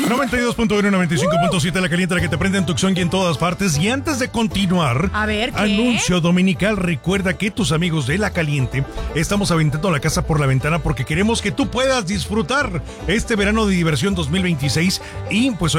92.1, 95.7, La Caliente, la que te prende en Tucson y en todas partes. Y antes de continuar, a ver, ¿qué? Anuncio dominical. Recuerda que tus amigos de La Caliente estamos aventando la casa por la ventana porque queremos que tú puedas disfrutar este verano de diversión 2026 y pues